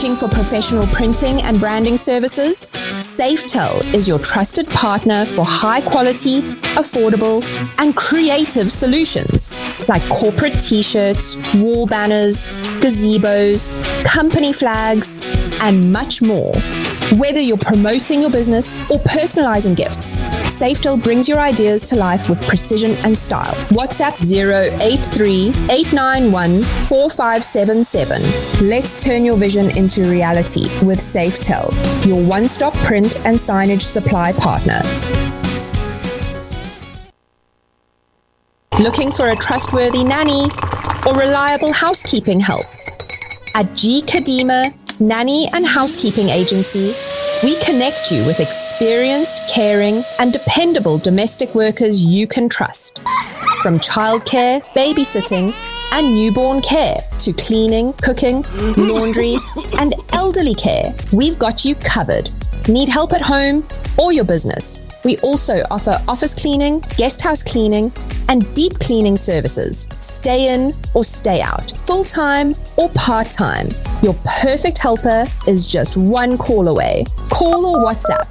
Looking for professional printing and branding services? Safetel is your trusted partner for high quality, affordable, and creative solutions like corporate t-shirts, wall banners, gazebos, company flags, and much more. Whether you're promoting your business or personalizing gifts, Safetel brings your ideas to life with precision and style. WhatsApp 083-891-4577. Let's turn your vision into reality with Safetel, your one-stop print and signage supply partner. Looking for a trustworthy nanny or reliable housekeeping help? At G. Kadima Nanny and Housekeeping Agency, we connect you with experienced, caring, and dependable domestic workers you can trust. From childcare, babysitting, and newborn care to cleaning, cooking, laundry, and elderly care, we've got you covered. Need help at home or your business? We also offer office cleaning, guest house cleaning, and deep cleaning services. Stay in or stay out, full-time or part-time. Your perfect helper is just one call away. Call or WhatsApp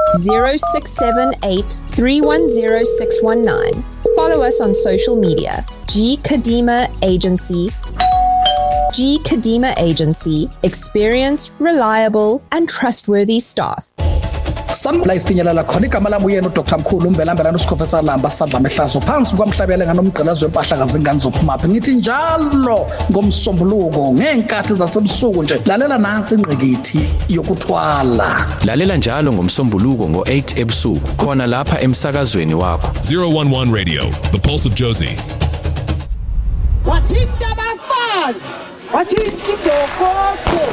0678 310 619. Follow us on social media. G. Kadima Agency. G. Kadima Agency. Experienced, reliable, and trustworthy staff. Sanibona ifinyelela khona igama lami uyena uDr Mkhulu Mbelambela noSikhofesa Lamba sadla mehlazo phansi kwamhlabele nganomgqelazo wempahla kazingane zophumaphi ngithi njalo ngomsombuluko ngenkathi zasebusuku nje lalela nansi ingqikithi yokuthwala lalela njalo ngomsombuluko ngo8 ebusuku khona lapha emsakazweni wakho 011 Radio, the pulse of Josie. Wathinta abafazi wathinta ibhokotho.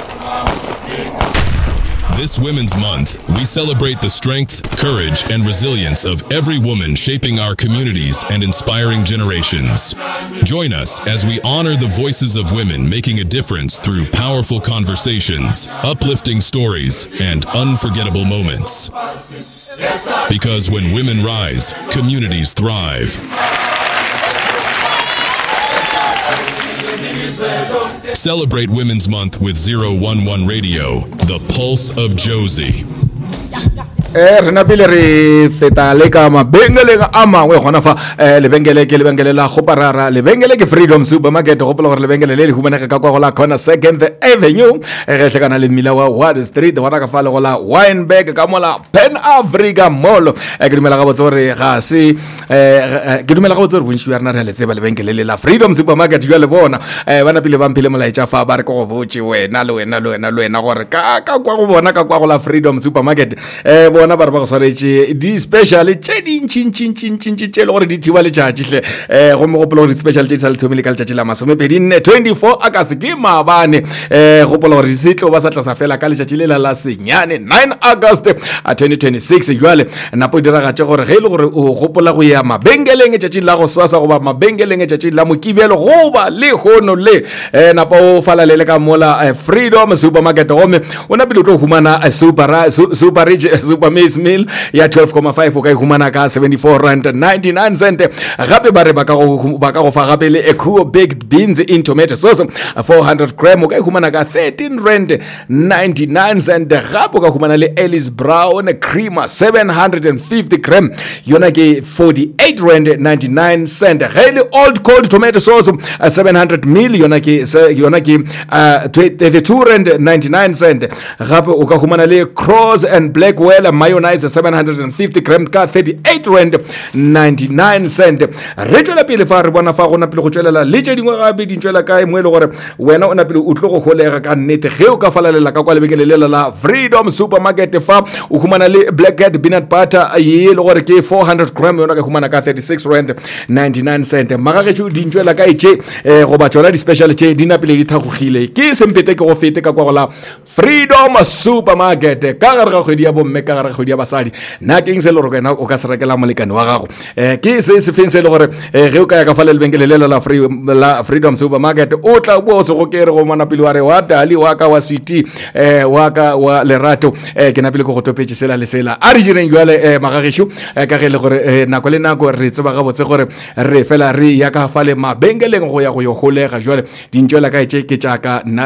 This Women's Month, we celebrate the strength, courage, and resilience of every woman shaping our communities and inspiring generations. Join us as we honor the voices of women making a difference through powerful conversations, uplifting stories, and unforgettable moments. Because when women rise, communities thrive. Celebrate Women's Month with 011 Radio, the pulse of Josie. Rena pele re feta le ka mabengele a mangwe gona fa lebengele la Goparara lebengele ke Freedom Supermarket go pela gore lebengele le le humanega ka kwa go la Corner 2nd Avenue re tlekana le mmila wa Ward Street wa ka fa le go la Wynberg ka mola Pan Africa Mall ke dumela ga botse gore ga se ke dumela ga botse gore bontsi ya rena re le tseba lebengele le la Freedom Supermarket ya le bona bana pele ba mpile molaetsa fa ba re go botse wena gore ka kwa go bona ka kwa go la Freedom Supermarket bona ba re ba go swaretse di special tše dintšintšintšintšintši tše le gore di thiba letšatši hle go mo gopola gore special tše di sa le thomile ka letšatši la 24 August ke maabane gopola gore se tlo ba sa tla sa fela ka letšatši le la senyane 9 August 2026 jwale napo diragatše gore ge ile gore o gopola go ya mabengeleng letšatši la go sasa goba mabengeleng letšatši la mokibelo goba le hono le napo o falalele ka mola Freedom Supermarket gome o na pele o tlo humana super Miss Meal ya 12.5 o ka ihumana ka 74.99 cent gape ba re ba ka go fa gape le Equo baked beans in tomato sauce 400 gram o ka ihumana ka 13.99 cent gape o ka ihumana le Ellis Brown creamer 750 gram yona ke 48.99 cent ge le Old Cold tomato sauce 700 ml yona ke 32.99 cent gape o ka ihumana le Cross and Blackwell mayonnaise 750 gram ka 38.99 cent re tswela pele fa re bona fa gona pele go tswelela le tše dingwe gape di tswela ka moelo gore wena o na pele o tlo go golega ka nnete ge o ka falalela ka kwa lebekele le la Freedom Supermarket fa o humana le Black Cat peanut butter ye le gore ke 400 gram yona ka humana ka 36.99 cent magagetšo di tswela ka itše go ba tsona di special tše di na pele di thagogile ke sempete ke go fete ka kwa go la Freedom Supermarket ka gare ga kgwedi ya bomme ka gare ga kgwedi ya basadi nna ke eng se le gore wena o ka se rekela molekane wa gago ke se se feng se le gore ge o ka ya ka fa le lebenkele le la Freedom Supermarket o tla bo se go kere go mana pele wa re wa Dali wa ka wa City wa ka wa Lerato ke na pele go topetse sela le sela a re direng jwale magagesho ka ge le gore nako le nako re tseba ga botse gore re fela re ya ka fa le mabenkeleng go ya go yo golega jwale dintšwela ka itše ke tša ka